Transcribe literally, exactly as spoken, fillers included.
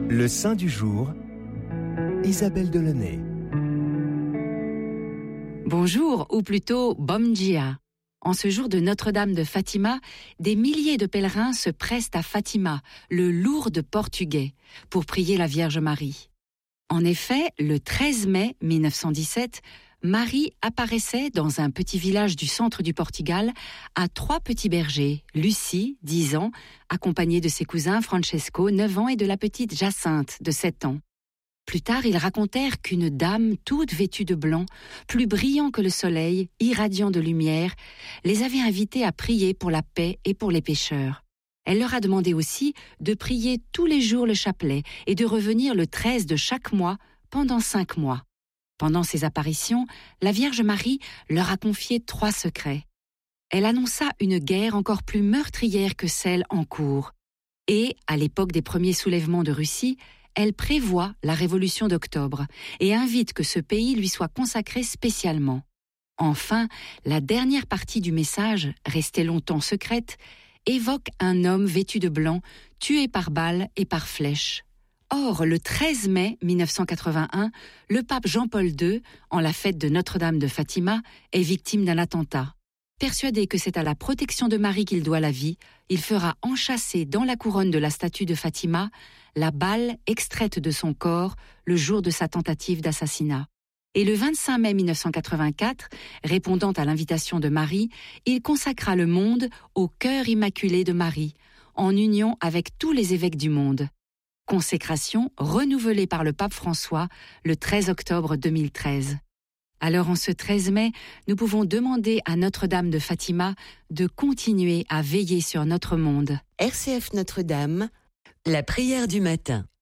Le saint du jour, Isabelle Delaunay. Bonjour, ou plutôt Bom dia. En ce jour de Notre-Dame de Fatima, des milliers de pèlerins se pressent à Fatima, le Lourdes portugais, pour prier la Vierge Marie. En effet, le treize mai mille neuf cent dix-sept, Marie apparaissait dans un petit village du centre du Portugal à trois petits bergers, Lucie, dix ans, accompagnée de ses cousins Francesco, neuf ans, et de la petite Jacinthe, de sept ans. Plus tard, ils racontèrent qu'une dame, toute vêtue de blanc, plus brillant que le soleil, irradiant de lumière, les avait invités à prier pour la paix et pour les pécheurs. Elle leur a demandé aussi de prier tous les jours le chapelet et de revenir le treize de chaque mois pendant cinq mois. Pendant ces apparitions, la Vierge Marie leur a confié trois secrets. Elle annonça une guerre encore plus meurtrière que celle en cours. Et, à l'époque des premiers soulèvements de Russie, elle prévoit la révolution d'octobre et invite que ce pays lui soit consacré spécialement. Enfin, la dernière partie du message, restée longtemps secrète, évoque un homme vêtu de blanc, tué par balles et par flèches. Or, le treize mai mille neuf cent quatre-vingt-un, le pape Jean-Paul deux, en la fête de Notre-Dame de Fatima, est victime d'un attentat. Persuadé que c'est à la protection de Marie qu'il doit la vie, il fera enchâsser dans la couronne de la statue de Fatima la balle extraite de son corps le jour de sa tentative d'assassinat. Et le vingt-cinq mai mille neuf cent quatre-vingt-quatre, répondant à l'invitation de Marie, il consacra le monde au cœur immaculé de Marie, en union avec tous les évêques du monde. Consécration renouvelée par le pape François le treize octobre deux mille treize. Alors en ce treize mai, nous pouvons demander à Notre-Dame de Fatima de continuer à veiller sur notre monde. R C F Notre-Dame, la prière du matin.